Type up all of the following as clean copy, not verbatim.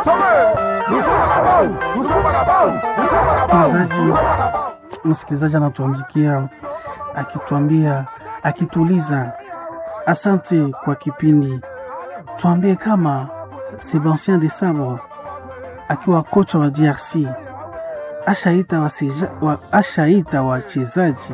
Msikilizaji anatuandikia akituambia, akituuliza asante kwa kipindi, tuambie kama Sebastien de Sabre akiwa kocha wa DRC ashaita wachezaji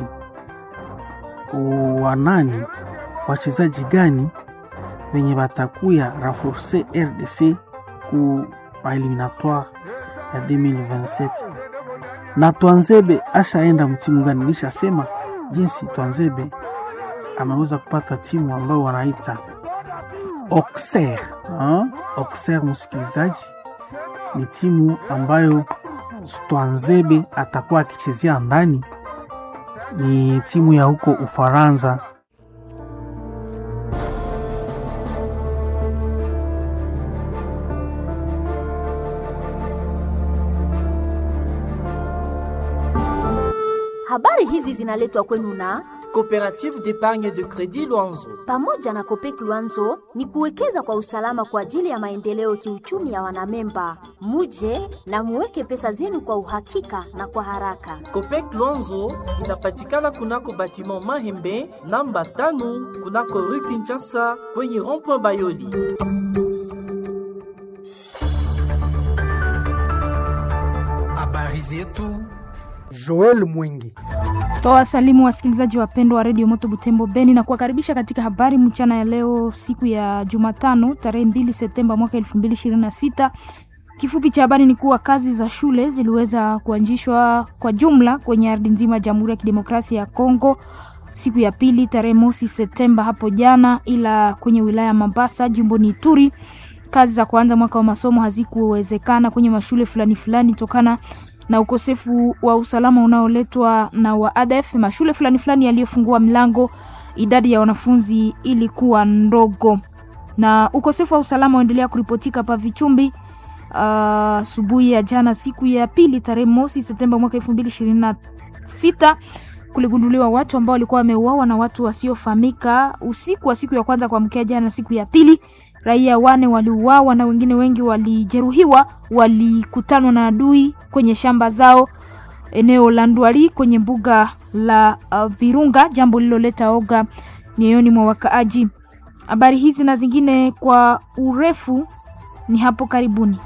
wanani, wachezaji gani wenye batakuya renforcer RDC ku eliminatoire ya 2027. Na Twanzebe ashaenda mtimu gani? Nishasema jinsi Twanzebe ameweza kupata timu ambayo wanaita Auxerre. Auxerre, msikilizaji, ni timu ambayo Twanzebe atakuwa akichezea ndani, ni timu ya huko Ufaransa. Habari hizi zinaletwa kwenu na Coopérative d'épargne de crédit Luanzo. Pamoja na Copec Luanzo ni kuwekeza kwa usalama kwa ajili ya maendeleo kiuchumi ya wanamemba. Muje na muweke pesa zenu kwa uhakika na kwa haraka. Copec Luanzo inapatikana kunako batiment Mahembe namba 5 kunako rue Kinshasa kwenye rond-point Bayoli. Habari zetu Joel Mwingi. Tawasalimu wasikilizaji wapendwa wa Radio Moto Butembo Beni na kuwakaribisha katika habari mchana ya leo, siku ya Jumatano tarehe 2 Septemba mwaka 2026. Kifupi cha habari ni kuwa kazi za shule ziliweza kuanzishwa kwa jumla kwenye ardhi nzima ya Jamhuri ya Kidemokrasia ya Kongo siku ya pili tarehe 1 Septemba hapo jana, ila kwenye wilaya ya Mambasa jimboni Ituri kazi za kuanza mwaka wa masomo hazikuwezekana kwenye mashule fulani tokana na ukosefu wa usalama unaoletwa na waadef. Mashule fulani yaliyofungua milango, idadi ya wanafunzi ilikuwa ndogo, na ukosefu wa usalama unaendelea kuripotika pa Vichumbi. Asubuhi ya jana siku ya pili tarehe 1 Septemba mwaka 2026 kuligunduliwa watu ambao walikuwa wameuawa na watu wasiofahamika usiku wa siku ya kwanza kuamkia jana siku ya pili. Raia 4 waliuawa na wengine wengi walijeruhiwa, walikutanwa na adui kwenye shamba zao eneo la Ndwali kwenye mbuga la Virunga, jambo liloleta oga mioyoni mwa wakaaji. Habari hizi na zingine kwa urefu ni hapo karibuni.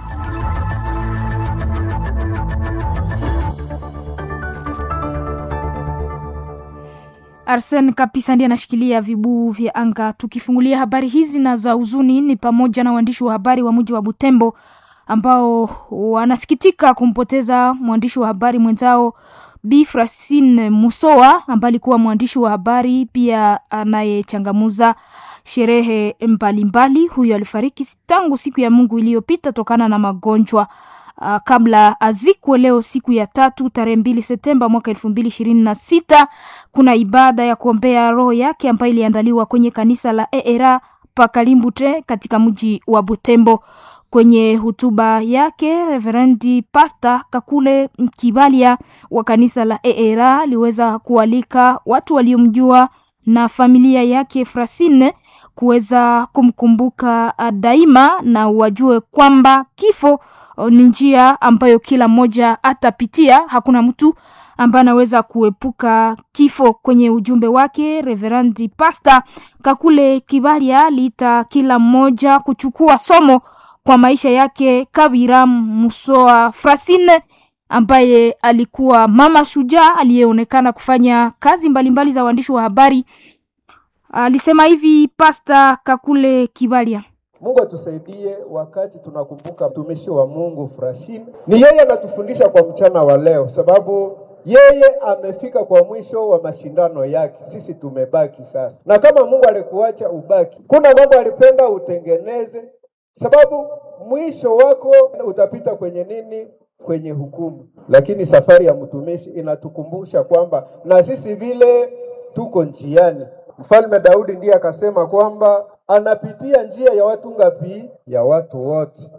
Arsene Kapisa ndiye anashikilia vibuu vya anga. Tukifungulia habari hizi na za huzuni, ni pamoja na waandishi wa habari wa mji wa Butembo ambao wanasikitika kumpoteza mwandishi wa habari mwenzao Bi Francine Musoa, ambaye alikuwa mwandishi wa habari pia anayechangamuza sherehe mbalimbali. Huyo alifariki tangu siku ya Mungu iliyopita tokana na magonjwa. Kabla azikwe leo siku ya 3 tarehe 2 Septemba mwaka 2026 kuna ibada ya kuombea roho yake ambayo iliandaliwa kwenye kanisa la ERA Pakalimbute katika mji wa Butembo. Kwenye hutuba yake Reverend Pastor Kakule Kibalia wa kanisa la ERA aliweza kualika watu waliomjua na familia yake Francine kuweza kumkumbuka daima, na wajue kwamba kifo ni njia ambayo kila mmoja atapitia. Hakuna mtu ambaye anaweza kuepuka kifo. Kwenye ujumbe wake Reverend Pastor Kakule Kibalia aliita kila mmoja kuchukua somo kwa maisha yake Kabira Musoa Francine, ambaye alikuwa mama shujaa aliyeonekana kufanya kazi mbalimbali za uandishi wa habari. Alisema hivi Pastor Kakule Kibalia: Mungu atusaidie wakati tunakumbuka mtumishi wa Mungu Francine. Ni yeye anatufundisha kwa mchana wa leo, sababu yeye amefika kwa mwisho wa mashindano yake. Sisi tumebaki sasa. Na kama Mungu alikuacha ubaki, kuna mambo alipenda utengeneze, sababu mwisho wako utapita kwenye nini? Kwenye hukumu. Lakini safari ya mtumishi inatukumbusha kwamba na sisi vile tuko njiani. Mfalme Daudi ndiye akasema kwamba anapitia njia ya watu ngapi? Ya watu wote.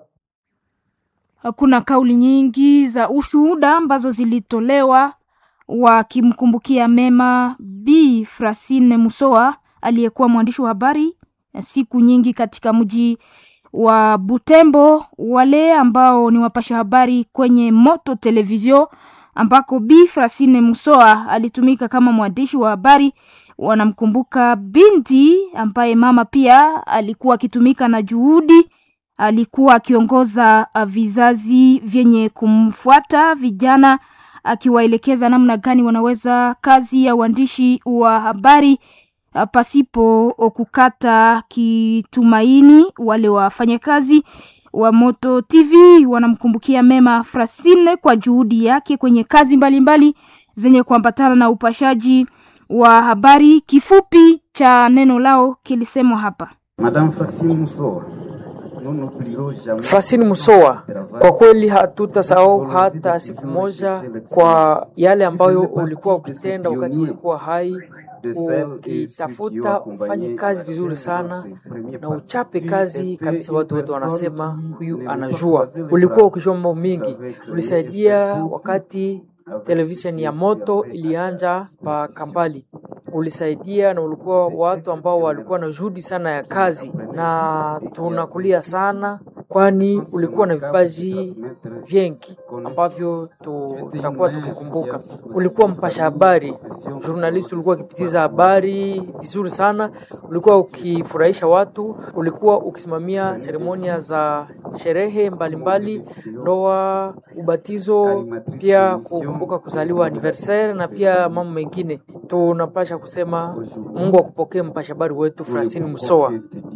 Kuna kauli nyingi za ushuhuda ambazo zilitolewa wakimkumbukia mema Bi Francine Musoa aliyekuwa mwandishi wa habari siku nyingi katika mji wa Butembo, wale ambao ni wapasha habari kwenye Moto Television ambako Bi Francine Musoa alitumika kama mwandishi wa habari. Wanamkumbuka binti ambaye mama pia alikuwa akitumika na juhudi, alikuwa akiongoza vizazi vyenye kumfuata vijana, akiwaelekeza namna gani wanaweza kazi ya uandishi wa habari pasipo kukata kitumaini. Wale wafanyakazi wa Moto TV wanamkumbukia mema Francine kwa juhudi yake kwenye kazi mbalimbali zenye kuambatana na upashaji wa habari. Kifupi cha neno lao kilisemwa hapa. Madame Francine Musoa. Francine Musoa, kwa kweli hatutasahau hata siku moja kwa yale ambayo ulikuwa ukitenda wakati ulikuwa hai, ukitafuta ufanye kazi vizuri sana na uchape kazi kabisa. Watu wote wanasema huyu anajua. Ulikuwa ukijua mambo mingi, ulisaidia wakati television ya Moto ilianja pa Kambali, ulisaidia na ulikuwa watu ambao walikuwa na juhudi sana ya kazi, na tunakulia sana kwani ulikuwa na vipaji vingi ambavyo tutakuwa tukikumbuka. Ulikuwa mpasha habari, journalist, ulikuwa ukipitiza habari vizuri sana, ulikuwa ukifurahisha watu, ulikuwa ukisimamia seremonia za sherehe mbalimbali, ndoa, ubatizo, pia kukumbuka kuzaliwa anniversaire na pia mambo mengine. Tunapasha kusema Mungu akupokee mpasha habari wetu Francine Musoa.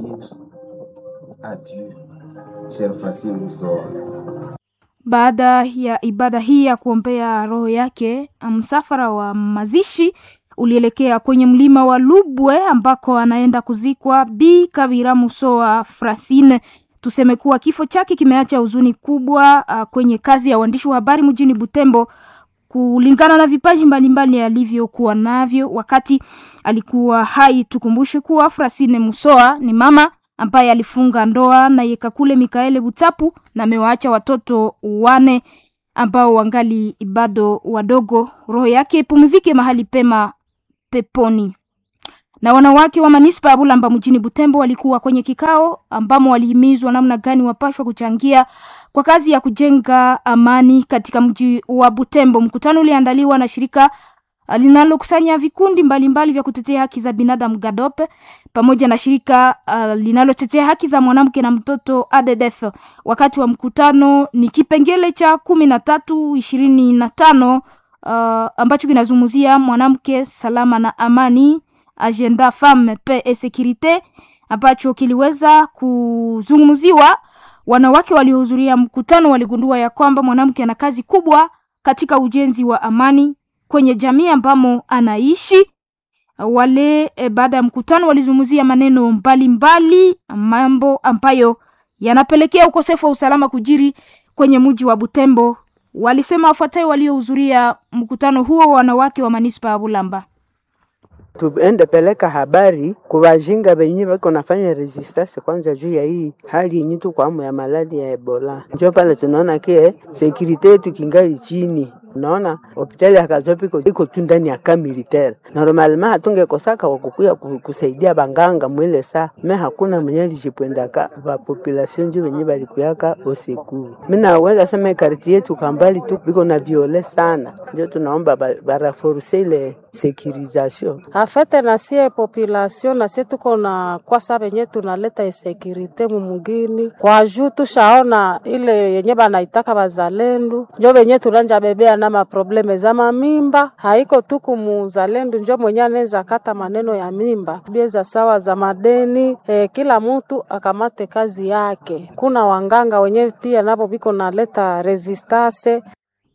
Baada ya ibada hii ya kuombea roho yake, msafara wa mazishi ulielekea kwenye mlima wa Lubwe ambako anaenda kuzikwa Bi Kabira Musoa Francine. Tuseme kuwa kifo chake kimeacha huzuni kubwa kwenye kazi ya uandishi wa habari mjini Butembo, kulingana na vipaji mbalimbali alivyokuwa navyo wakati alikuwa hai. Tukumbushe kuwa Francine Musoa ni mama ambaye alifunga ndoa na Yekakule Mikaele Butapu na amewaacha watoto 4 ambao wangali bado wadogo. Roho yake ipumzike mahali pema peponi. Na wanawake wa manispa ya Bulamba mjini Butembo walikuwa kwenye kikao ambamo walihimizwa namna gani wapashwa kuchangia kwa kazi ya kujenga amani katika mji wa Butembo. Mkutano uliandaliwa na shirika linalokusanya vikundi mbalimbali vya kutetea haki za binadamu GADOPE pamoja na shirika linalotetea haki za mwanamke na mtoto ADDF. Wakati wa mkutano ni kipengele cha 1325 ambacho kinazungumzia mwanamke, salama na amani, agenda femme paix et sécurité, ambacho kiliweza kuzungumziwa. Wanawake waliohudhuria mkutano waligundua ya kwamba mwanamke ana kazi kubwa katika ujenzi wa amani kwenye jamii ambamo anaishi. Wale baada ya mkutano walizungumzia maneno mbalimbali, mambo ambayo yanapelekea ukosefu wa usalama kujiri kwenye mji wa Butembo. Walisema wafuatayo waliohudhuria mkutano huo, wanawake wa manispa ya Bulamba. Tuende peleka habari kwa wajinga benye wako nafanya resistance kwanza juu ya hii hali yenye tu kwa ya maladi ya Ebola. Ndio pale tunaona ke security yetu kingali chini. Unaona hospitali ya Kazopi iko tu ndani ya kambi militaire. Normalement hatungekosaka wakukuya kusaidia banganga mwele saa. Mimi hakuna mwenye alijipendaka wa population ndio wenye balikuyaka oseku. Mimi naweza sema quartier yetu Kambali tu biko na violence sana. Ndio tunaomba baraforce ile sécurisation. Afete na sie population na sie tuko na kwa sababu yenyewe tunaleta security mumugini. Kwa juu tushaona ile yenye banaitaka bazalendo. Ndio wenyewe tulanja bebea na maprobleme za mamimba. Haiko tuku muzalendo ndio mwenye anaweza kata maneno ya mimba. Bieza sawa za madeni. Kila mtu akamate kazi yake. Kuna wanganga wenyewe pia nabo biko naleta resistance.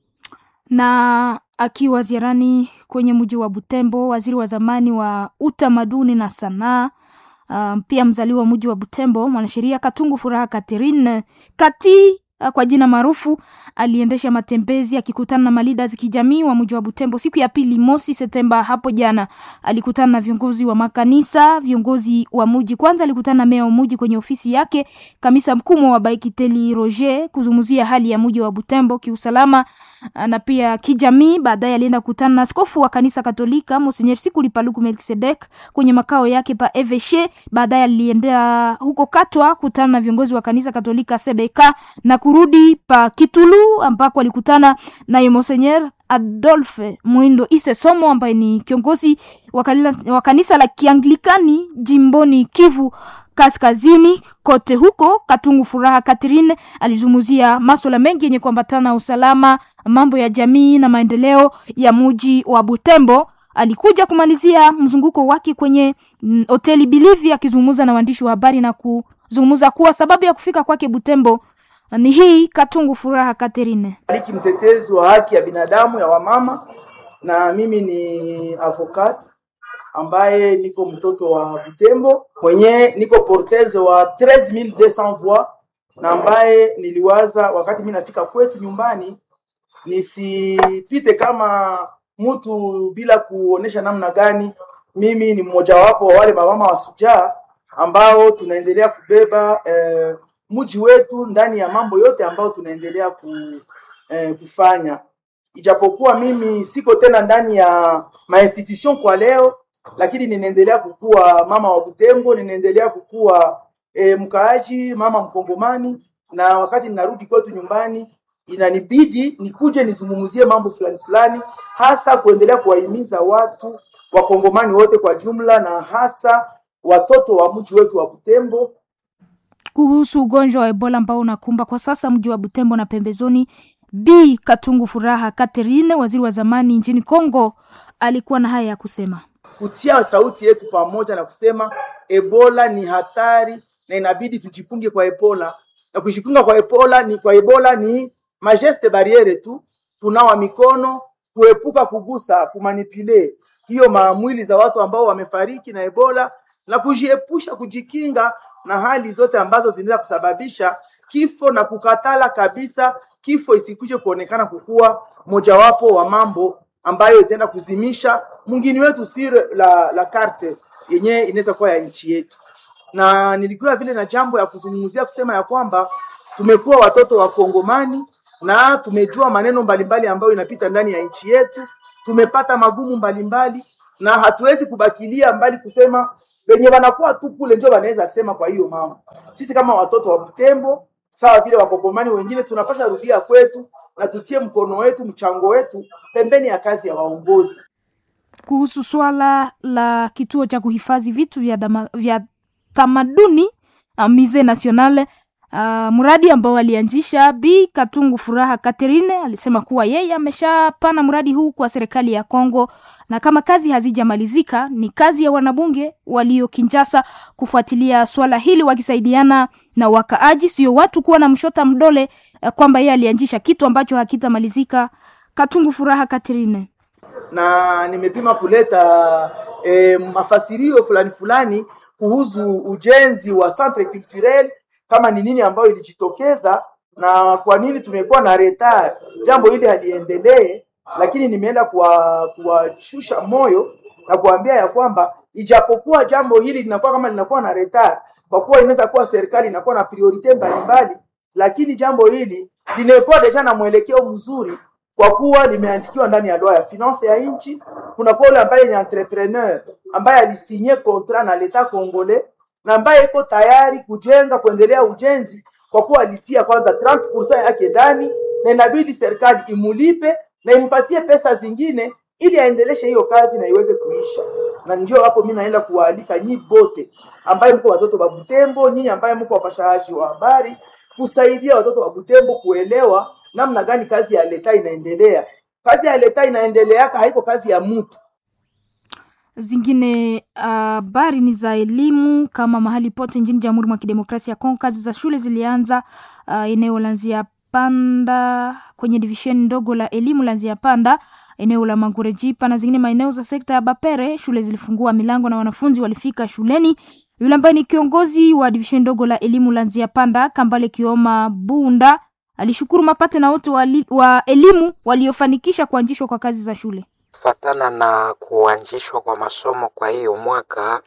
Na akiwa ziarani kwenye mji wa Butembo, waziri wa zamani wa utamaduni na sanaa, pia mzaliwa mji wa Butembo, mwanasheria Katungu Furaha Catherine Kati kwa jina maarufu, aliendesha matembezi akikutana na malidas kijamii wa mji wa Butembo siku ya pili mosi Septemba hapo jana. Alikutana na viongozi wa makanisa, viongozi wa mji. Kwanza alikutana na meya wa mji kwenye ofisi yake, kamisa mkuu wa Baikiteli Roger, kuzungumzia hali ya mji wa Butembo kiusalama na pia kijamii. Baadaye alienda kukutana na askofu wa kanisa Katolika Monseigneur Sikuli Paluku Melkisedek kwenye makao yake pa Eveshe. Baadaye aliendea huko Katwa kukutana na viongozi wa kanisa Katolika Sebeka na kurudi pa Kitulu ambako alikutana na Monseigneur Adolphe Muindo Ise Somo ambaye ni kiongozi wa kanisa la Kianglikani jimboni Kivu Kaskazini. Kote huko Katungu Furaha Catherine alizungumzia masuala mengi yenye kuambatana usalama, mambo ya jamii na maendeleo ya mji wa Butembo. Alikuja kumalizia mzunguko wake kwenye hoteli Bilivi akizungumza na waandishi wa habari na kuzungumza kuwa sababu ya kufika kwake Butembo ni hii. Katungu Furaha Catherine aliki mtetezi wa haki ya binadamu ya wamama, na mimi ni avocat ambaye niko mtoto wa Butembo, mwenye niko porteze wa 13200 voix, na ambaye niliwaza wakati mimi nafika kwetu nyumbani nisipite kama mtu bila kuonesha namna gani mimi ni mmoja wapo wa wale mama wa sujaa ambao tunaendelea kubeba mji wetu ndani ya mambo yote ambao tunaendelea kufanya. Ijapokuwa mimi siko tena ndani ya institution kwa leo, lakini ninaendelea kukua mama wa Butembo, ninaendelea kukua mkaaji, mama Mkongomani, na wakati ninarudi kwetu nyumbani inanibidi nikuje nizungumzie mambo fulani fulani, hasa kuendelea kuwahimiza watu wa Kongomani wote kwa jumla na hasa watoto wa mji wetu wa Butembo kuhusu ugonjwa wa Ebola ambao unakumba kwa sasa mji wa Butembo na pembezoni. Bi Katungu Furaha Catherine, waziri wa zamani nchini Kongo, alikuwa na haya ya kusema. Kutia sauti yetu pamoja na kusema Ebola ni hatari na inabidi tujikunge kwa Ebola. Na kujikunga kwa Ebola ni majeste barriere tu, kunawa mikono, kuepuka kugusa, kumanipule hiyo mwili za watu ambao wamefariki na Ebola, na kujiepusha kujikinga na hali zote ambazo zinaweza kusababisha kifo, na kukatala kabisa kifo isikuje kuonekana kukua mojawapo wa mambo ambayo itaenda kuzimisha mwingine wetu sire la carte yenye inaweza kuwa ya nchi yetu. Na nilikuwa vile na jambo ya kuzungumzia kusema ya kwamba tumekuwa watoto wa Kongomani na tumejua maneno mbalimbali ambayo inapita ndani ya nchi yetu, tumepata magumu mbalimbali na hatuwezi kubakilia mbali kusema wenye wanakuwa tu kule ndio wanaweza sema. Kwa hiyo mama, sisi kama watoto wa Butembo sawa vile Wakongomani wengine tunapasha rudia kwetu na tutie mkono wetu, mchango wetu pembeni ya kazi ya waongozi. Kuhusu swala la kituo cha kuhifadhi vitu vya tamaduni Musée National, mradi ambao alianzisha Bi Katungu Furaha Catherine alisema kuwa yeye ameshapana mradi huu kwa serikali ya Kongo, na kama kazi hazijamalizika ni kazi ya wanabunge walio Kinshasa kufuatilia swala hili wakisaidiana na wakaaji, sio watu kuwa na mshota mdole kwamba yeye alianzisha kitu ambacho hakitamalizika. Katungu Furaha Catherine: na nimepima kuleta mafasirio fulani kuhusu ujenzi wa centre culturel, kama ni nini ambayo ilijitokeza na kwa nini tumekuwa na retard jambo hili haliendelee. Lakini nimeenda kuwashusha moyo na kuambia ya kwamba ijapokuwa jambo hili linakuwa kama linakuwa na retard, kwa kuwa inaweza kuwa serikali inakuwa na priorite mbalimbali, lakini jambo hili linakuwa deja na mwelekeo mzuri kwa kuwa limeandikiwa ndani ya loi ya finance ya nchi. Kuna kwa yule ambaye ni entrepreneur ambaye alisinye contrat na l'Etat congolais na ambaye iko tayari kujenga kuendelea ujenzi, kwa kuwa alitia kwanza 30% yake ndani, na inabidi serikali imulipe na impatie pesa zingine ili aendeleshe hiyo kazi na iweze kuisha. Na ndio hapo mimi naenda kuwaalika nyinyi bote ambaye mko watoto wa Butembo, nyinyi ambaye mko wapashaji wa habari, kusaidia watoto wa Butembo kuelewa namna gani kazi ya leta inaendelea. Kazi ya leta inaendelea, haiko kazi ya mtu. Zingine habari ni za elimu. Kama mahali pote nchini Jamhuri ya Kidemokrasia ya Kongo, kazi za shule zilianza eneo la Nzia Panda kwenye divisheni ndogo la elimu la Nzia Panda, eneo la Mangurejipa na zingine maeneo za sekta ya Bapere. Shule zilifungua milango na wanafunzi walifika shuleni. Yule ambaye ni kiongozi wa divisheni ndogo la elimu la Nzia Panda, Kambale Kioma Bunda, alishukuru mapate na wote wa elimu waliofanikisha kuanzishwa kwa kazi za shule. Fatana na kuanzishwa kwa masomo kwa hiyo mwaka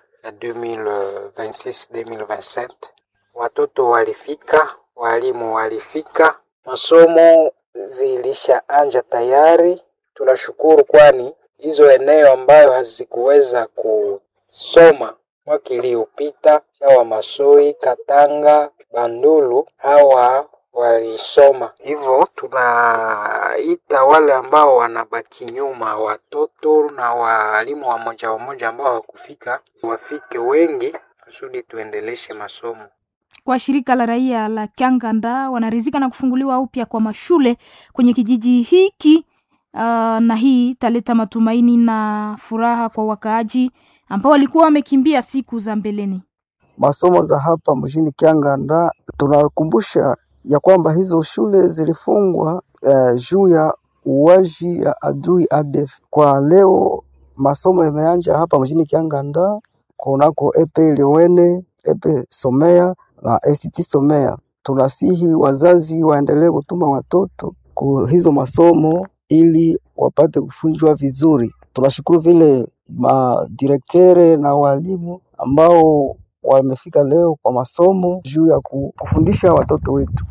2026-2027, watoto walifika, walimu walifika, masomo zilishaanja tayari. Tunashukuru kwani hizo eneo ambayo hazikuweza kusoma mwaka iliyopita sawa Masoi, Katanga, Bandulu hawa walisoma. Hivyo tunaita wale ambao wanabaki nyuma, watoto na walimu wamoja ambao hawakufika, wafike wengi kusudi tuendeleshe masomo. Kwa shirika la raia la Kyanganda wanaridhika na kufunguliwa upya kwa mashule kwenye kijiji hiki, na hii italeta matumaini na furaha kwa wakaaji ambao walikuwa wamekimbia siku za mbeleni. Masomo za hapa mjini Kyanganda, tunakumbusha ya kwamba hizo shule zilifungwa juu ya uwaji ya adui ADF. Kwa leo masomo yameanza hapa mjini Kyanganda kunako Epe Liwene, Epe Somea na ST Somea. Tunasihi wazazi waendelee kutuma watoto kwa hizo masomo ili wapate kufunzwa vizuri. Tunashukuru vile madirektere na walimu ambao wamefika leo kwa masomo juu ya kufundisha watoto wetu.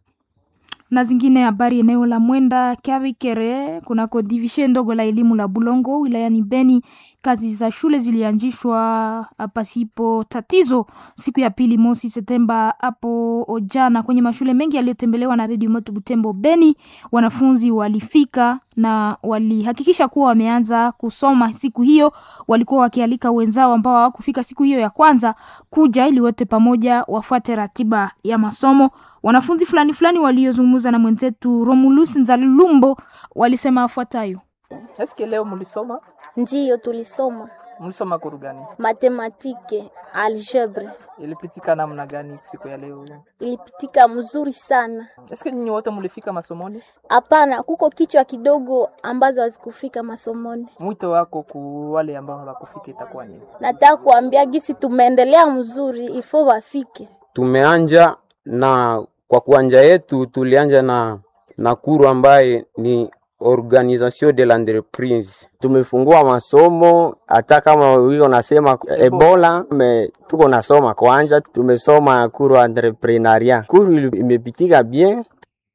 Na zingine habari eneo la Mwenda Kiavikere kunako division ndogo la elimu la Bulongo wilayani Beni, kazi za shule zilianzishwa pasipo tatizo siku ya pili mosi Septemba hapo jana. Kwenye mashule mengi yaliyotembelewa na Radio Moto Butembo Beni, wanafunzi walifika na walihakikisha kuwa wameanza kusoma siku hiyo. Walikuwa wakialika wenzao ambao hawakufika siku hiyo ya kwanza kuja ili wote pamoja wafuate ratiba ya masomo. Wanafunzi fulani waliozungumza na mwenzetu Romulus Nzalulumbo walisema afuatayo. Eske leo mulisoma? Ndiyo tulisoma. Mulisoma kuru gani? Matematike, algebre. Ilipitika namna gani siku ya leo? Ilipitika mzuri sana. Eske nyinyi wote mulifika masomoni? Hapana, kuko kichwa kidogo ambazo hazikufika masomoni. Mwito wako ku wale ambao hawakufika itakuwa nini? Nataka kuambia gisi tumeendelea mzuri, ifo wafike. Tumeanja na kwa kuanja yetu tulianja na kuru ambaye ni Organisation de l'entreprise. Tumefungua masomo hata kama wiko nasema Ebola, tuko nasoma kwanza, tumesoma kuru entrepreneuria. Kuru imepitika bien.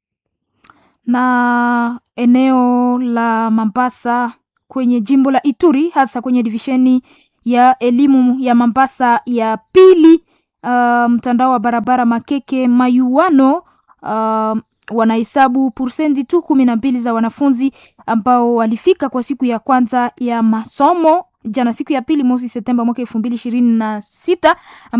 Na eneo la Mambasa kwenye jimbo la Ituri, hasa kwenye divisheni ya elimu ya Mambasa ya pili, mtandao wa barabara Makeke Mayuano, wanahesabu % tu 12 za wanafunzi ambao walifika kwa siku ya kwanza ya masomo jana siku ya pili mosi Septemba mwaka 2026.